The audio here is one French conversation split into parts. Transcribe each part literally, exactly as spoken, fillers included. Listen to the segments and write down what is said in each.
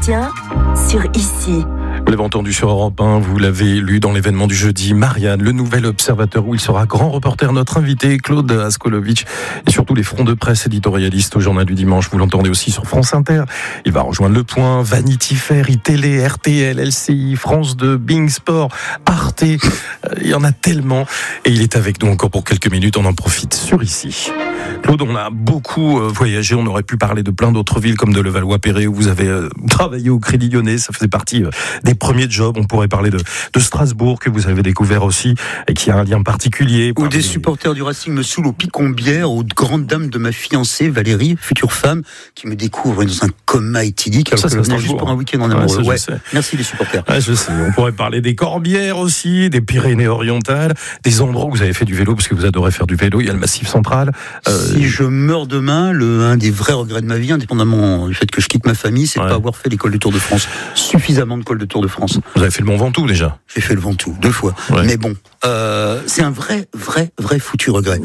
Sébastien sur Ici. Vous l'avez entendu sur Europe un, vous l'avez lu dans l'événement du jeudi. Marianne, le nouvel observateur où il sera grand reporter, notre invité Claude Askolovitch, et surtout les fronts de presse éditorialistes au journal du dimanche. Vous l'entendez aussi sur France Inter. Il va rejoindre Le Point, Vanity Fair, iTélé, R T L, L C I, France deux, Bing Sport, Arte. Il y en a tellement. Et il est avec nous encore pour quelques minutes. On en profite sur Ici. Claude, on a beaucoup voyagé. On aurait pu parler de plein d'autres villes comme de Levallois-Perret où vous avez travaillé au Crédit Lyonnais. Ça faisait partie des premiers jobs. On pourrait parler de, de Strasbourg que vous avez découvert aussi et qui a un lien particulier. Où des supporters du Racing me saoulent au Picombière, aux grandes dames de ma fiancée Valérie, future femme, qui me découvre dans un coma éthylique alors ça, que je venais juste pour un week-end en amoureux. Ouais, ouais. Merci les supporters. Ouais, je sais. On pourrait parler des Corbières aussi, des Pyrénées-Orientales, des endroits où vous avez fait du vélo parce que vous adorez faire du vélo. Il y a le Massif Central. Euh... Si je meurs demain, le, un des vrais regrets de ma vie, indépendamment du fait que je quitte ma famille, c'est ouais. de ne pas avoir fait l'école de Tour de France. Suffisamment de l'école de Tour de France. Vous avez fait le Mont Ventoux déjà ? J'ai fait le Ventoux, deux fois. Ouais. Mais bon, euh, c'est un vrai, vrai, vrai foutu regret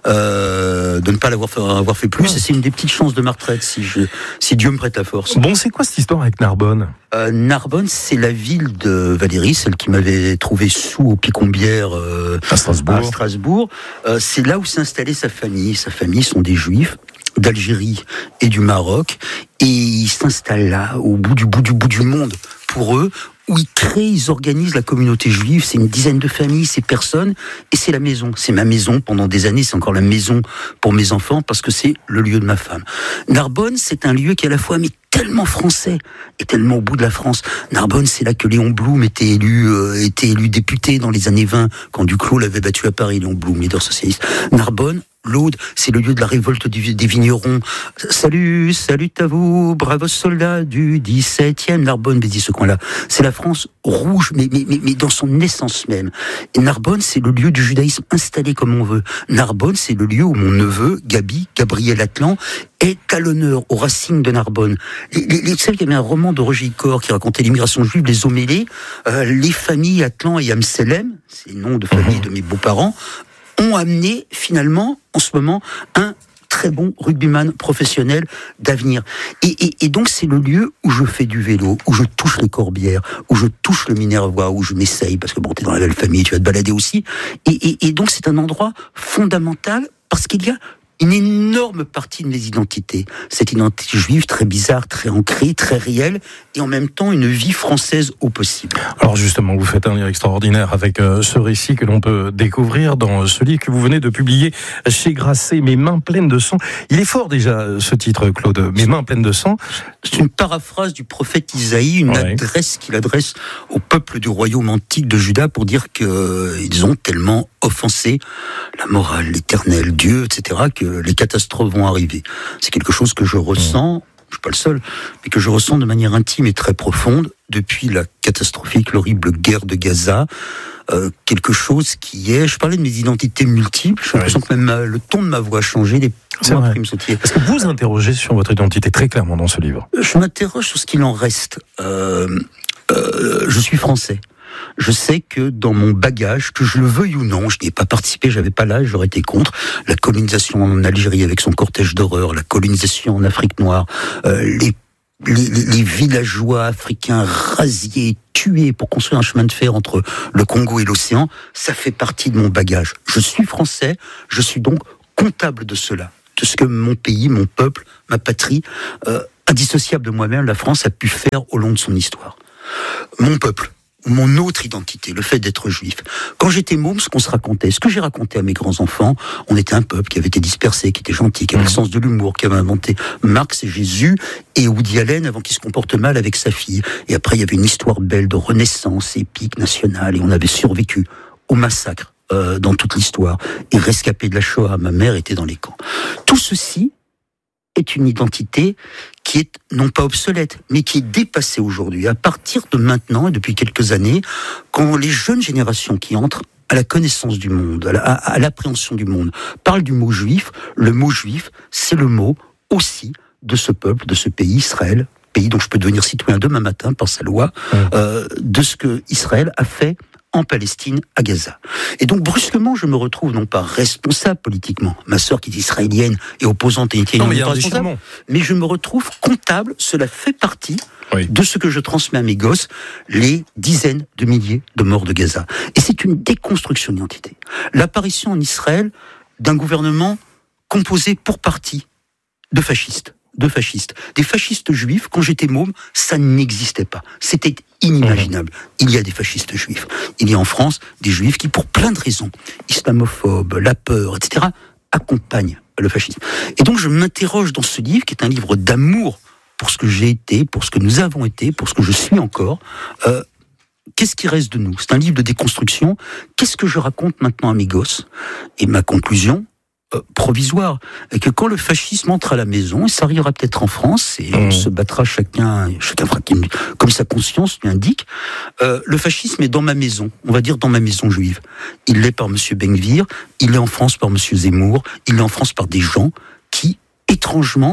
euh, de ne pas l'avoir fait, avoir fait plus. Ouais. Et c'est une des petites chances de ma retraite, si, je, si Dieu me prête la force. Bon, c'est quoi cette histoire avec Narbonne ? euh, Narbonne, c'est la ville de Valérie, celle qui m'avait trouvé sous au Picombière euh, à Strasbourg. À Strasbourg. Euh, c'est là où s'est installée sa famille. Sa famille sont des Juifs d'Algérie et du Maroc, et ils s'installent là, au bout du bout du bout du monde, pour eux, où ils créent, ils organisent la communauté juive. C'est une dizaine de familles, c'est personne, et c'est la maison. C'est ma maison pendant des années, c'est encore la maison pour mes enfants, parce que c'est le lieu de ma femme. Narbonne, c'est un lieu qui est à la fois mais tellement français et tellement au bout de la France. Narbonne, c'est là que Léon Blum était élu, euh, était élu député dans les années vingt, quand Duclos l'avait battu à Paris, Léon Blum, leader socialiste. Narbonne, l'Aude, c'est le lieu de la révolte des vignerons. Salut, salut à vous, bravos soldats du dix-septième. Narbonne, mais dit ce coin-là, c'est la France rouge, mais, mais, mais, mais dans son essence même. Et Narbonne, c'est le lieu du judaïsme installé comme on veut. Narbonne, c'est le lieu où mon neveu, Gabi, Gabriel Atlan, est à l'honneur au Racing de Narbonne. Les, les, les, il y avait un roman de Roger Icor qui racontait l'immigration juive, les eaux mêlées, euh, les familles Atlan et Amselem, c'est le nom de famille de mes beaux-parents, ont amené finalement, en ce moment, un très bon rugbyman professionnel d'avenir. Et, et, et donc c'est le lieu où je fais du vélo, où je touche les Corbières, où je touche le Minervois, où je m'essaye, parce que bon, t'es dans la belle famille, tu vas te balader aussi. Et, et, et donc c'est un endroit fondamental, parce qu'il y a une énorme partie de mes identités. Cette identité juive très bizarre, très ancrée, très réelle, et en même temps une vie française au possible. Alors justement, vous faites un lien extraordinaire avec euh, ce récit que l'on peut découvrir dans ce livre que vous venez de publier chez Grasset, Mes mains pleines de sang. Il est fort déjà ce titre, Claude, Mes mains pleines de sang. C'est une paraphrase du prophète Isaïe, une ouais. adresse qu'il adresse au peuple du royaume antique de Juda pour dire qu'ils euh, ont tellement offensé la morale, l'éternel, Dieu, et cetera, que les catastrophes vont arriver. C'est quelque chose que je ressens, mmh. je suis pas le seul, mais que je ressens de manière intime et très profonde depuis la catastrophique, l'horrible guerre de Gaza. Euh, quelque chose qui est... Je parlais de mes identités multiples, j'ai l'impression ouais. que même ma, le ton de ma voix a changé. Les C'est vrai. Est-ce que vous interrogez sur votre identité très clairement dans ce livre ? Je m'interroge sur ce qu'il en reste. Euh, euh, je suis français. Je sais que dans mon bagage, que je le veuille ou non, je n'y ai pas participé, j'avais pas l'âge, j'aurais été contre la colonisation en Algérie avec son cortège d'horreur, la colonisation en Afrique noire, euh, les, les, les villageois africains rasiés, tués pour construire un chemin de fer entre le Congo et l'océan, ça fait partie de mon bagage. Je suis français, je suis donc comptable de cela, de ce que mon pays, mon peuple, ma patrie, euh, indissociable de moi-même, la France a pu faire au long de son histoire. Mon peuple, mon autre identité, le fait d'être juif. Quand j'étais môme, ce qu'on se racontait, ce que j'ai raconté à mes grands-enfants, on était un peuple qui avait été dispersé, qui était gentil, qui avait mmh. le sens de l'humour, qui avait inventé Marx et Jésus et Woody Allen avant qu'il se comporte mal avec sa fille. Et après, il y avait une histoire belle de renaissance épique, nationale, et on avait survécu au massacre euh, dans toute l'histoire. Et rescapé de la Shoah, ma mère était dans les camps. Tout ceci est une identité qui est non pas obsolète, mais qui est dépassée aujourd'hui. À partir de maintenant, et depuis quelques années, quand les jeunes générations qui entrent à la connaissance du monde, à, la, à l'appréhension du monde, parlent du mot juif, le mot juif, c'est le mot aussi de ce peuple, de ce pays, Israël, pays dont je peux devenir citoyen demain matin par sa loi, mmh. euh, de ce que Israël a fait en Palestine, à Gaza. Et donc, brusquement, je me retrouve non pas responsable politiquement, ma sœur qui est israélienne et opposante et non, mais, pas responsable, mais je me retrouve comptable, cela fait partie oui. de ce que je transmets à mes gosses, les dizaines de milliers de morts de Gaza. Et c'est une déconstruction d'identité. L'apparition en Israël d'un gouvernement composé pour partie de fascistes. de fascistes. Des fascistes juifs, quand j'étais môme, ça n'existait pas. C'était inimaginable. Mmh. Il y a des fascistes juifs. Il y a en France des juifs qui, pour plein de raisons, islamophobes, la peur, et cetera, accompagnent le fascisme. Et donc je m'interroge dans ce livre, qui est un livre d'amour pour ce que j'ai été, pour ce que nous avons été, pour ce que je suis encore. Euh, qu'est-ce qui reste de nous ? C'est un livre de déconstruction. Qu'est-ce que je raconte maintenant à mes gosses ? Et ma conclusion, Euh, provisoire, et que quand le fascisme entre à la maison, et ça arrivera peut-être en France, et mmh. on se battra chacun, chacun fera comme sa conscience lui indique, euh, le fascisme est dans ma maison, on va dire dans ma maison juive. Il l'est par Monsieur Ben-Gvir, il est en France par Monsieur Zemmour, il est en France par des gens qui, étrangement,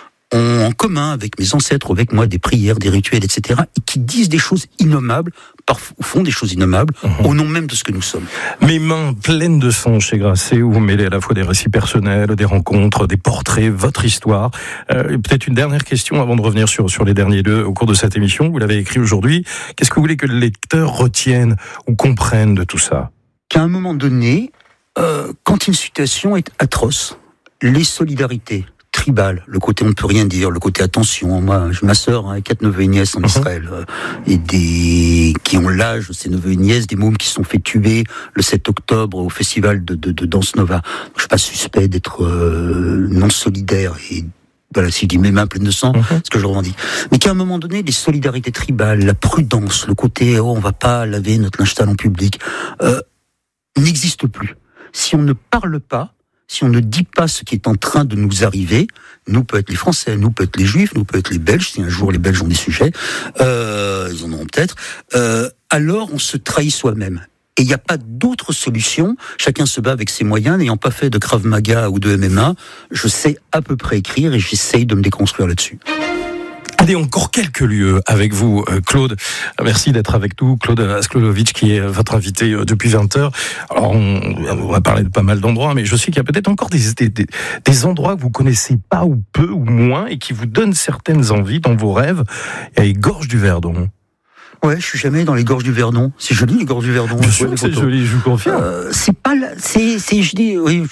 ont en commun avec mes ancêtres, avec moi, des prières, des rituels, et cetera, et qui disent des choses innommables, parfois font des choses innommables, mmh. au nom même de ce que nous sommes. Mes mains pleines de sang chez Grasset, où vous mêlez à la fois des récits personnels, des rencontres, des portraits, votre histoire. Euh, peut-être une dernière question avant de revenir sur, sur les derniers deux au cours de cette émission. Vous l'avez écrit aujourd'hui. Qu'est-ce que vous voulez que le lecteur retienne ou comprenne de tout ça ? Qu'à un moment donné, euh, quand une situation est atroce, les solidarités tribal, le côté on ne peut rien dire, le côté attention, moi j'ai ma sœur, hein, quatre neveux et nièces en uh-huh. Israël, euh, et des qui ont l'âge de ces neveux et nièces, des mômes qui se sont fait tuer le sept octobre au festival de, de, de Danse Nova. Je suis pas suspect d'être euh, non solidaire et voilà, si je dis mes mains pleines de sang, uh-huh. ce que je revendique. Mais qu'à un moment donné, les solidarités tribales, la prudence, le côté oh on va pas laver notre linge sale en public, euh, n'existe plus. Si on ne parle pas, si on ne dit pas ce qui est en train de nous arriver, nous peut être les Français, nous peut être les Juifs, nous peut être les Belges, si un jour les Belges ont des sujets, euh, ils en auront peut-être, euh, alors on se trahit soi-même. Et il n'y a pas d'autre solution, chacun se bat avec ses moyens, n'ayant pas fait de Krav Maga ou de M M A, je sais à peu près écrire et j'essaye de me déconstruire là-dessus. Allez, encore quelques lieux avec vous, Claude. Merci d'être avec nous. Claude Askolovic, qui est votre invité depuis vingt heures. Alors, on, on va parler de pas mal d'endroits, mais je sais qu'il y a peut-être encore des, des, des endroits que vous connaissez pas ou peu ou moins et qui vous donnent certaines envies dans vos rêves. Il y a les Gorges du Verdon. Ouais, je suis jamais dans les Gorges du Verdon. C'est joli, les Gorges du Verdon. Bien sûr que c'est joli, je vous confirme. Euh, c'est pas là, c'est, c'est, je dis, oui.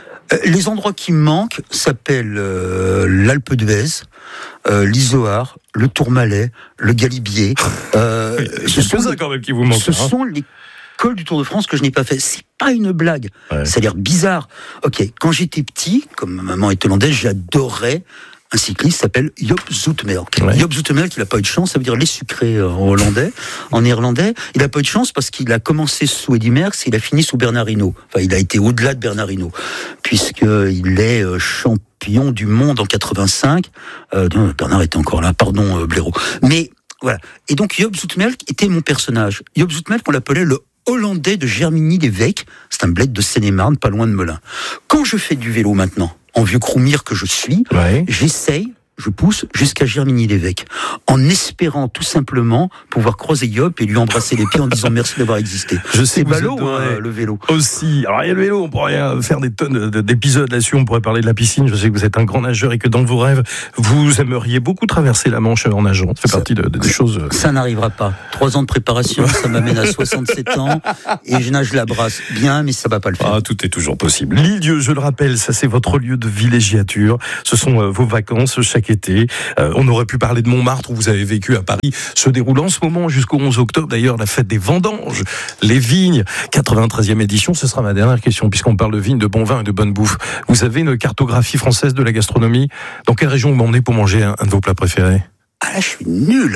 Les endroits qui me manquent s'appellent euh, l'Alpe d'Huez, euh, l'Izoard, le Tourmalet, le Galibier. Euh, oui, ce sont ça quand même qui vous manque. Ce hein. sont les cols du Tour de France que je n'ai pas fait. C'est pas une blague. Ouais. Ça a l'air bizarre. Ok, quand j'étais petit, comme ma maman est hollandaise, j'adorais un cycliste qui s'appelle Joop Zoetemelk. Ouais. Joop Zoetemelk, il n'a pas eu de chance, ça veut dire les sucrés en hollandais, en néerlandais. Il n'a pas eu de chance parce qu'il a commencé sous Eddy Merckx et il a fini sous Bernard Hinault. Enfin, il a été au-delà de Bernard Hinault, puisqu'il est champion du monde en quatre-vingt-cinq. Euh, Bernard était encore là, pardon, euh, Blaireau. Mais voilà. Et donc, Joop Zoetemelk était mon personnage. Joop Zoetemelk, on l'appelait le Hollandais de Germigny-les-Vecques. C'est un bled de Seine-et-Marne, pas loin de Melun. Quand je fais du vélo maintenant, en vieux croumire que je suis, ouais. j'essaye, je pousse jusqu'à Germigny-les-Vecques, en espérant tout simplement pouvoir croiser Joop et lui embrasser les pieds en disant merci d'avoir existé. Je sais c'est ballot, hein, le vélo. Aussi. Alors il y a le vélo, on pourrait faire des tonnes d'épisodes là-dessus, on pourrait parler de la piscine. Je sais que vous êtes un grand nageur et que dans vos rêves, vous aimeriez beaucoup traverser la Manche en nageant. Ça fait ça, partie de, de, des choses. Ça n'arrivera pas. Trois ans de préparation, ça m'amène à soixante-sept ans et je nage la brasse bien, mais ça va pas le faire. Ah, tout est toujours possible. L'Île-Dieu, je le rappelle, ça c'est votre lieu de villégiature. Ce sont euh, vos vacances chaque été. Euh, on aurait pu parler de Montmartre où vous avez vécu à Paris. Se déroule en ce moment jusqu'au onze octobre d'ailleurs la fête des vendanges, les vignes, quatre-vingt-treizième édition. Ce sera ma dernière question puisqu'on parle de vignes, de bon vin et de bonne bouffe. Vous avez une cartographie française de la gastronomie. Dans quelle région vous m'emmenez pour manger un, un de vos plats préférés ? Ah là, je suis nul.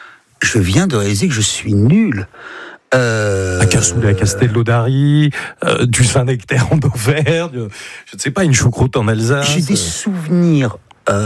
Je viens de réaliser que je suis nul. Euh... À Cassoulet, à Castelnaudary, euh, du Saint-Nectaire en Auvergne, je ne sais pas, une choucroute en Alsace. J'ai des souvenirs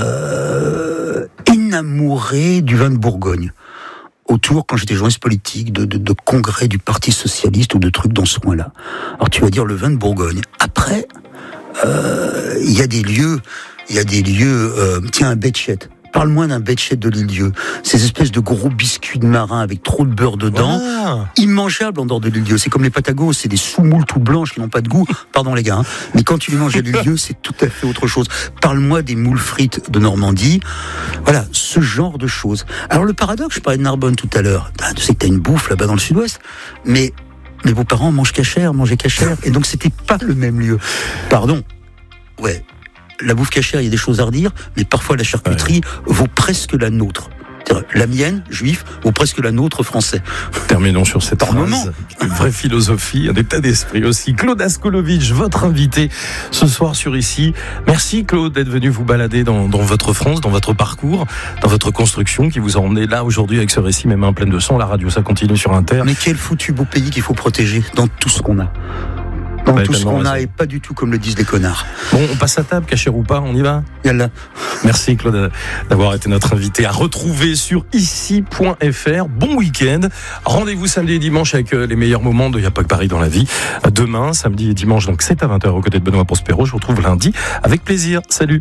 euh, enamourés du vin de Bourgogne. Autour, quand j'étais journaliste politique, de, de, de congrès du Parti Socialiste ou de trucs dans ce coin-là. Alors tu vas dire le vin de Bourgogne. Après, il euh, y a des lieux, il y a des lieux, euh, tiens, à Bétchette. Parle-moi d'un Betchet de l'île Dieu. Ces espèces de gros biscuits de marin avec trop de beurre dedans. Ah. Immangeables en dehors de l'île Dieu. C'est comme les pâtes à go, c'est des sous-moules tout blanches qui n'ont pas de goût. Pardon les gars. Hein. Mais quand tu les manges à l'île Dieu, c'est tout à fait autre chose. Parle-moi des moules frites de Normandie. Voilà, ce genre de choses. Alors le paradoxe, je parlais de Narbonne tout à l'heure. Ah, tu sais que t'as une bouffe là-bas dans le sud-ouest. Mais mes beaux-parents mangent cachère, mangeaient cachère. Et donc c'était pas le même lieu. Pardon. Ouais. La bouffe cachère, il y a des choses à redire, mais parfois la charcuterie ouais. vaut presque la nôtre. La mienne, juif, vaut presque la nôtre, français. Terminons sur cette Par phrase. moment. Une vraie philosophie, un état d'esprit aussi. Claude Askolovitch, votre invité ce soir sur Ici. Merci Claude d'être venu vous balader dans, dans votre France, dans votre parcours, dans votre construction qui vous a emmené là aujourd'hui avec ce récit, même main pleine de sang. La radio, ça continue sur Inter. Mais quel foutu beau pays qu'il faut protéger dans tout ce qu'on a. Dans tout ce qu'on a et pas du tout comme le disent les connards. Bon, on passe à table, cachère ou pas, on y va ? Yalla. Merci Claude d'avoir été notre invité à retrouver sur ici point f r. Bon week-end. Rendez-vous samedi et dimanche avec les meilleurs moments de Y'a pas que Paris dans la vie. Demain, samedi et dimanche, donc c'est à vingt heures aux côtés de Benoît Prospero. Je vous retrouve lundi avec plaisir. Salut.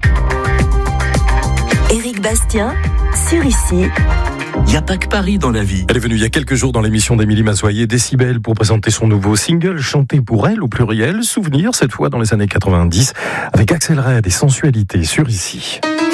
Éric Bastien sur Ici. Il n'y a pas que Paris dans la vie. Elle est venue il y a quelques jours dans l'émission d'Émilie Mazoyer, Décibel, pour présenter son nouveau single, chanté pour elle au pluriel, Souvenir, cette fois dans les années quatre-vingt-dix, avec Axel Red et Sensualité sur Ici.